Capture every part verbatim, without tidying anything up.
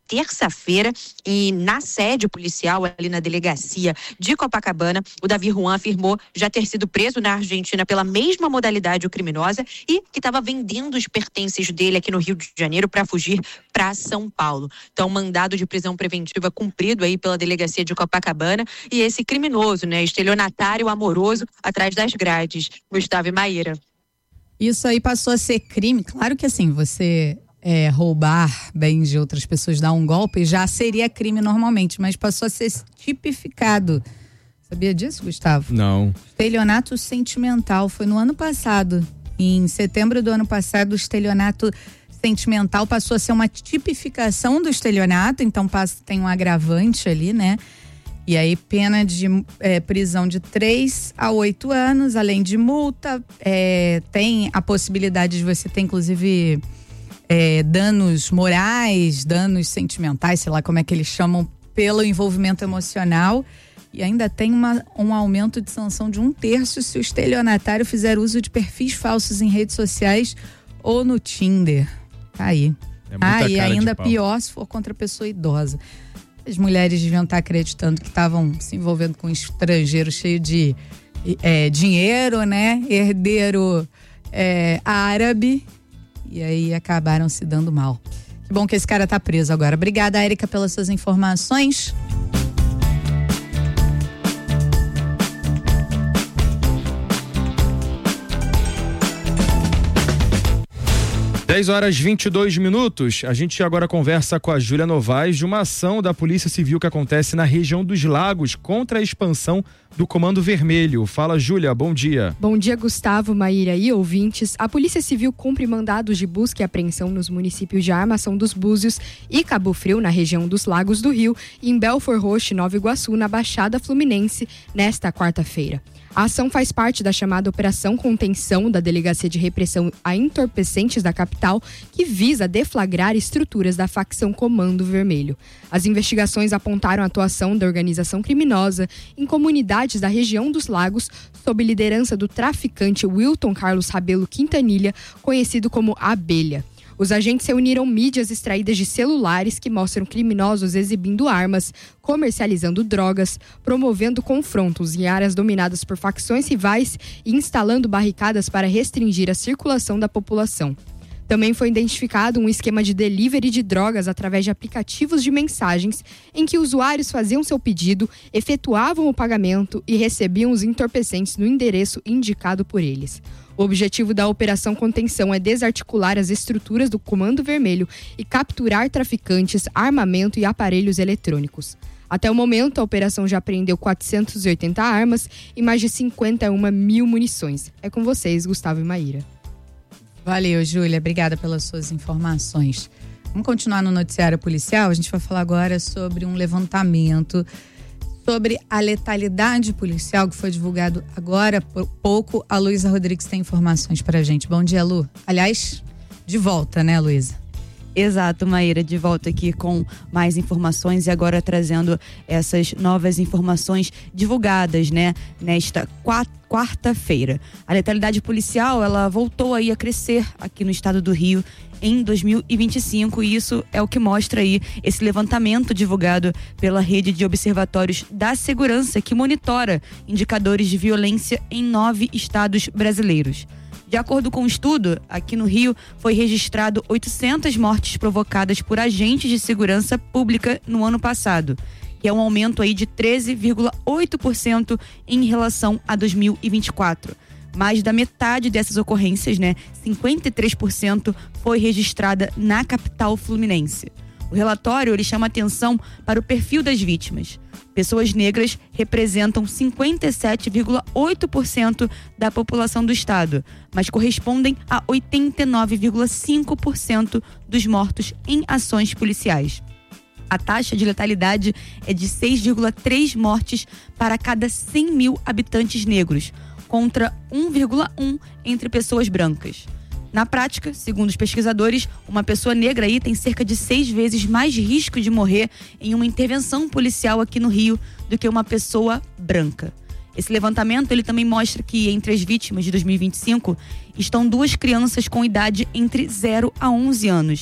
terça-feira e na sede policial, ali na delegacia de Copacabana, o Davi Juan afirmou já ter sido preso na Argentina pela mesma modalidade criminosa e que estava vendendo os pertences dele aqui no Rio de Janeiro para fugir para São Paulo. Então, mandado de prisão preventiva cumprido aí pela delegacia de Copacabana e esse criminoso, né, estelionatário amoroso atrás das grades. Gustavo e Maíra. Isso aí passou a ser crime. Claro que assim, você é, roubar bens de outras pessoas, dar um golpe, já seria crime normalmente, mas passou a ser tipificado. Sabia disso, Gustavo? Não. Estelionato sentimental. Foi no ano passado. Em setembro do ano passado, o estelionato sentimental passou a ser uma tipificação do estelionato, então passa, tem um agravante ali, né? E aí, pena de é, prisão de três a oito anos, além de multa. É, tem a possibilidade de você ter, inclusive, é, danos morais, danos sentimentais, sei lá como é que eles chamam, pelo envolvimento emocional. E ainda tem uma, um aumento de sanção de um terço se o estelionatário fizer uso de perfis falsos em redes sociais ou no Tinder. Tá aí. É ah, e ainda pior se for contra pessoa idosa. As mulheres deviam estar acreditando que estavam se envolvendo com um estrangeiro cheio de é, dinheiro, né? Herdeiro é, árabe. E aí acabaram se dando mal. Que bom que esse cara tá preso agora. Obrigada, Érica, pelas suas informações. dez horas e vinte e dois minutos, a gente agora conversa com a Júlia Novaes de uma ação da Polícia Civil que acontece na região dos Lagos contra a expansão do Comando Vermelho. Fala, Júlia, bom dia. Bom dia, Gustavo, Maíra e ouvintes. A Polícia Civil cumpre mandados de busca e apreensão nos municípios de Armação dos Búzios e Cabo Frio, na região dos Lagos do Rio, e em Belford Roxo e Nova Iguaçu, na Baixada Fluminense, nesta quarta-feira. A ação faz parte da chamada Operação Contenção da Delegacia de Repressão a Entorpecentes da capital, que visa deflagrar estruturas da facção Comando Vermelho. As investigações apontaram a atuação da organização criminosa em comunidades da região dos Lagos, sob liderança do traficante Wilton Carlos Rabelo Quintanilha, conhecido como Abelha. Os agentes reuniram mídias extraídas de celulares que mostram criminosos exibindo armas, comercializando drogas, promovendo confrontos em áreas dominadas por facções rivais e instalando barricadas para restringir a circulação da população. Também foi identificado um esquema de delivery de drogas através de aplicativos de mensagens em que usuários faziam seu pedido, efetuavam o pagamento e recebiam os entorpecentes no endereço indicado por eles. O objetivo da Operação Contenção é desarticular as estruturas do Comando Vermelho e capturar traficantes, armamento e aparelhos eletrônicos. Até o momento, a operação já apreendeu quatrocentas e oitenta armas e mais de cinquenta e uma mil munições. É com vocês, Gustavo e Maíra. Valeu, Júlia. Obrigada pelas suas informações. Vamos continuar no noticiário policial. A gente vai falar agora sobre um levantamento sobre a letalidade policial que foi divulgado agora por pouco. A Luísa Rodrigues tem informações pra gente. Bom dia, Lu. Aliás, de volta, né, Luísa? Exato, Maíra, de volta aqui com mais informações e agora trazendo essas novas informações divulgadas, né, nesta quarta-feira. A letalidade policial, ela voltou aí a crescer aqui no estado do Rio em dois mil e vinte e cinco, e isso é o que mostra aí esse levantamento divulgado pela rede de observatórios da segurança que monitora indicadores de violência em nove estados brasileiros. De acordo com o estudo, aqui no Rio foi registrado oitocentas mortes provocadas por agentes de segurança pública no ano passado, que é um aumento aí de treze vírgula oito por cento em relação a dois mil e vinte e quatro. Mais da metade dessas ocorrências, né, cinquenta e três por cento, foi registrada na capital fluminense. O relatório ele chama atenção para o perfil das vítimas. Pessoas negras representam cinquenta e sete vírgula oito por cento da população do estado, mas correspondem a oitenta e nove vírgula cinco por cento dos mortos em ações policiais. A taxa de letalidade é de seis vírgula três mortes para cada cem mil habitantes negros, contra um vírgula um entre pessoas brancas. Na prática, segundo os pesquisadores, uma pessoa negra aí tem cerca de seis vezes mais risco de morrer em uma intervenção policial aqui no Rio do que uma pessoa branca. Esse levantamento ele também mostra que entre as vítimas de dois mil e vinte e cinco estão duas crianças com idade entre zero a onze anos,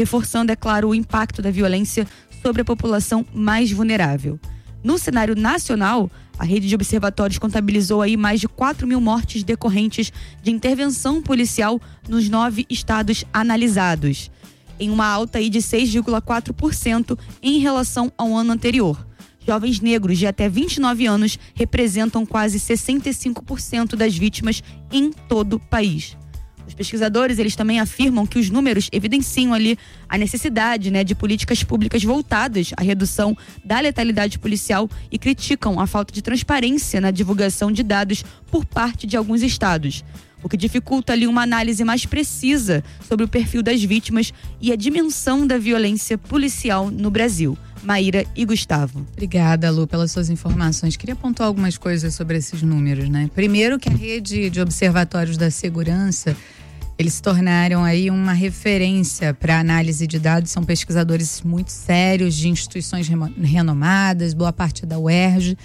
reforçando, é claro, o impacto da violência sobre a população mais vulnerável. No cenário nacional, a rede de observatórios contabilizou aí mais de quatro mil mortes decorrentes de intervenção policial nos nove estados analisados, em uma alta aí de seis vírgula quatro por cento em relação ao ano anterior. Jovens negros de até vinte e nove anos representam quase sessenta e cinco por cento das vítimas em todo o país. Os pesquisadores, eles também afirmam que os números evidenciam ali a necessidade, né, de políticas públicas voltadas à redução da letalidade policial e criticam a falta de transparência na divulgação de dados por parte de alguns estados, o que dificulta ali uma análise mais precisa sobre o perfil das vítimas e a dimensão da violência policial no Brasil. Maíra e Gustavo. Obrigada, Lu, pelas suas informações. Queria apontar algumas coisas sobre esses números, né? Primeiro, que a rede de observatórios da segurança, eles se tornaram aí uma referência para análise de dados. São pesquisadores muito sérios, de instituições renomadas, boa parte da U E R J,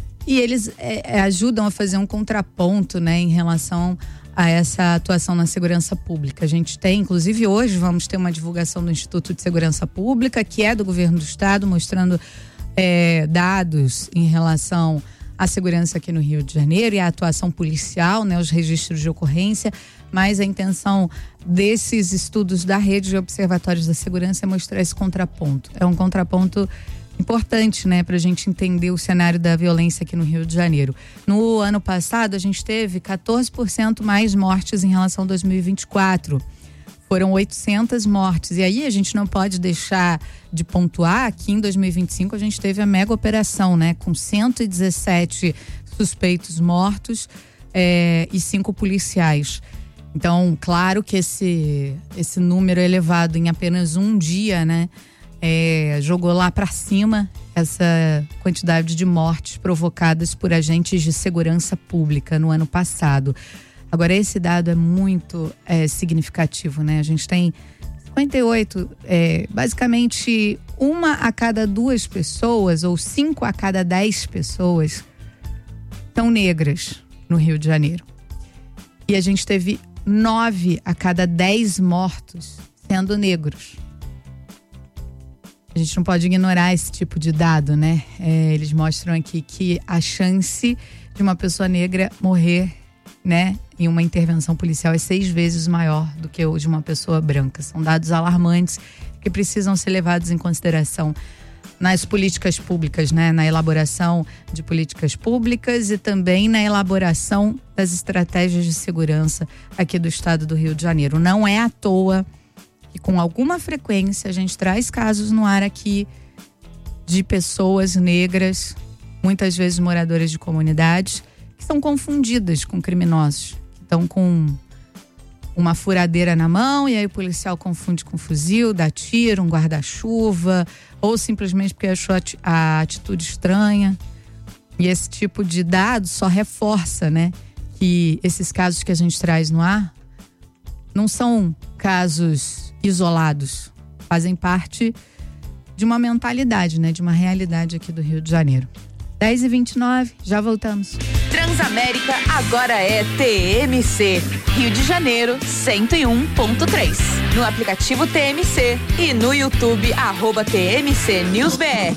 e eles é, ajudam a fazer um contraponto, né, em relação a essa atuação na segurança pública. A gente tem, inclusive hoje, vamos ter uma divulgação do Instituto de Segurança Pública, que é do governo do estado, mostrando é, dados em relação à segurança aqui no Rio de Janeiro e a atuação policial, né, os registros de ocorrência, mas a intenção desses estudos da rede de observatórios da segurança é mostrar esse contraponto. É um contraponto importante, né, para a gente entender o cenário da violência aqui no Rio de Janeiro. No ano passado, a gente teve quatorze por cento mais mortes em relação a dois mil e vinte e quatro. Foram oitocentas mortes. E aí a gente não pode deixar de pontuar que em dois mil e vinte e cinco a gente teve a mega operação, né, com cento e dezessete suspeitos mortos é, e cinco policiais. Então, claro que esse, esse número elevado em apenas um dia, né, É, jogou lá para cima essa quantidade de mortes provocadas por agentes de segurança pública no ano passado. Agora, esse dado é muito é, significativo, né? A gente tem cinquenta e oito, é, basicamente uma a cada duas pessoas ou cinco a cada dez pessoas são negras no Rio de Janeiro. E a gente teve nove a cada dez mortos sendo negros. A gente não pode ignorar esse tipo de dado, né? É, eles mostram aqui que a chance de uma pessoa negra morrer, né, em uma intervenção policial é seis vezes maior do que o de uma pessoa branca. São dados alarmantes que precisam ser levados em consideração nas políticas públicas, né? Na elaboração de políticas públicas e também na elaboração das estratégias de segurança aqui do estado do Rio de Janeiro. Não é à toa que com alguma frequência a gente traz casos no ar aqui de pessoas negras, muitas vezes moradoras de comunidades, que são confundidas com criminosos. Estão com uma furadeira na mão e aí o policial confunde com um fuzil, dá tiro, um guarda-chuva, ou simplesmente porque achou a atitude estranha. E esse tipo de dado só reforça, né, que esses casos que a gente traz no ar não são casos isolados, fazem parte de uma mentalidade, né, de uma realidade aqui do Rio de Janeiro. dez e vinte e nove, já voltamos. Transamérica agora é T M C, Rio de Janeiro cento e um ponto três. No aplicativo T M C e no YouTube, arroba T M C News B R.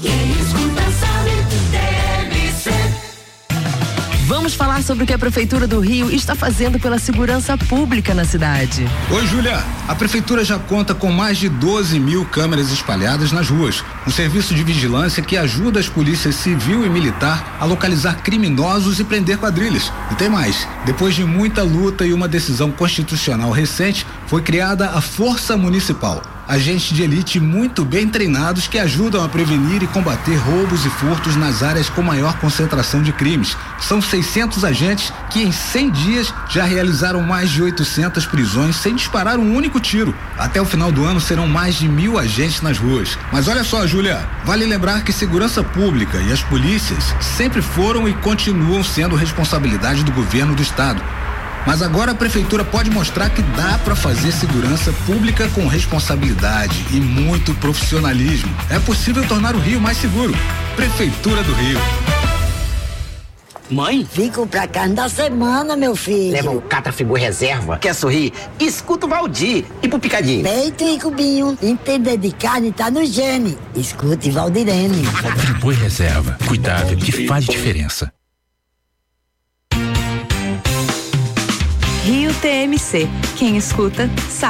Vamos falar sobre o que a Prefeitura do Rio está fazendo pela segurança pública na cidade. Oi, Júlia. A Prefeitura já conta com mais de doze mil câmeras espalhadas nas ruas. Um serviço de vigilância que ajuda as polícias civil e militar a localizar criminosos e prender quadrilhas. E tem mais. Depois de muita luta e uma decisão constitucional recente, foi criada a Força Municipal. Agentes de elite muito bem treinados que ajudam a prevenir e combater roubos e furtos nas áreas com maior concentração de crimes. São seiscentos agentes que em cem dias já realizaram mais de oitocentas prisões sem disparar um único tiro. Até o final do ano serão mais de mil agentes nas ruas. Mas olha só, Júlia, vale lembrar que segurança pública e as polícias sempre foram e continuam sendo responsabilidade do governo do estado. Mas agora a prefeitura pode mostrar que dá para fazer segurança pública com responsabilidade e muito profissionalismo. É possível tornar o Rio mais seguro. Prefeitura do Rio. Mãe? Fico pra carne da semana, meu filho. Leva um Catra Friboi Reserva. Quer sorrir? Escuta o Valdir. E pro picadinho? Peito e cubinho. Entender de carne tá no gene. Escute Valdirene. Friboi Reserva. Cuidado que faz diferença. Rio T M C. Quem escuta, sabe.